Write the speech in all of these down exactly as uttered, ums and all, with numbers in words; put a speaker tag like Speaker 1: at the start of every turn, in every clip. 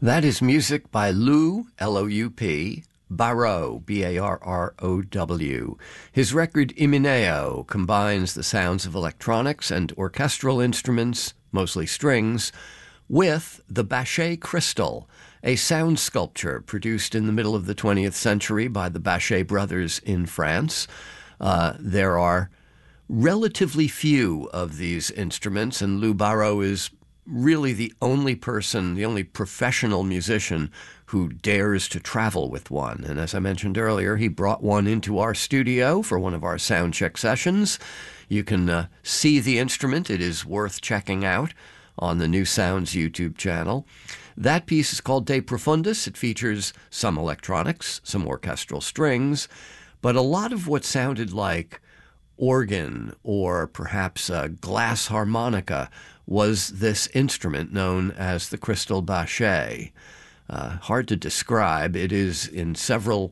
Speaker 1: That is music by Lou, L O U P, Barrow, B A R R O W. His record Imineo combines the sounds of electronics and orchestral instruments, mostly strings, with the Bachet crystal, a sound sculpture produced in the middle of the twentieth century by the Bachet brothers in France. Uh, there are relatively few of these instruments, and Lou Barrow is really the only person, the only professional musician who dares to travel with one. And as I mentioned earlier, he brought one into our studio for one of our sound check sessions. You can uh, see the instrument. It is worth checking out on the New Sounds YouTube channel. That piece is called De Profundis. It features some electronics, some orchestral strings, but a lot of what sounded like organ or perhaps a glass harmonica was this instrument known as the crystal Bachet. Uh, hard to describe. It is in several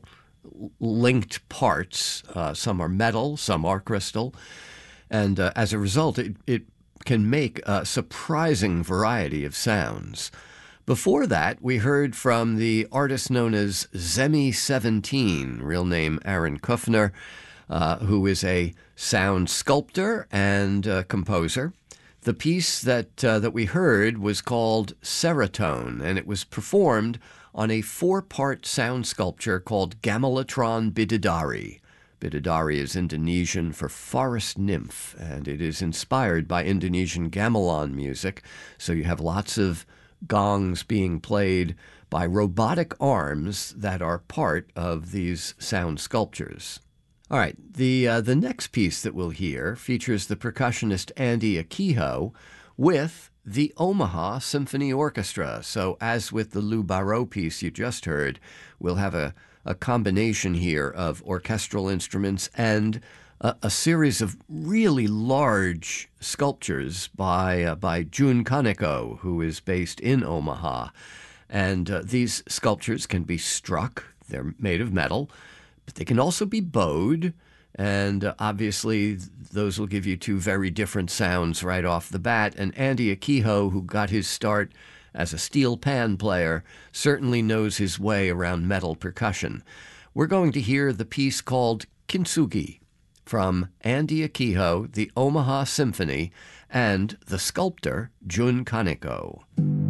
Speaker 1: linked parts. Uh, some are metal, some are crystal. And uh, as a result, it, it can make a surprising variety of sounds. Before that, we heard from the artist known as Zemi seventeen, real name Aaron Kuffner, uh, who is a sound sculptor and uh, composer. The piece that uh, that we heard was called Seroton, and it was performed on a four-part sound sculpture called Gamelatron Bidadari. Bidadari is Indonesian for forest nymph, and it is inspired by Indonesian gamelan music, so you have lots of gongs being played by robotic arms that are part of these sound sculptures. All right, the uh, the next piece that we'll hear features the percussionist Andy Akiho with the Omaha Symphony Orchestra. So as with the Lou Barrow piece you just heard, we'll have a, a combination here of orchestral instruments and a, a series of really large sculptures by, uh, by Jun Kaneko, who is based in Omaha. And uh, these sculptures can be struck. They're made of metal, but they can also be bowed, and uh, obviously those will give you two very different sounds right off the bat. And Andy Akiho, who got his start as a steel pan player, certainly knows his way around metal percussion. We're going to hear the piece called Kintsugi from Andy Akiho, the Omaha Symphony, and the sculptor Jun Kaneko.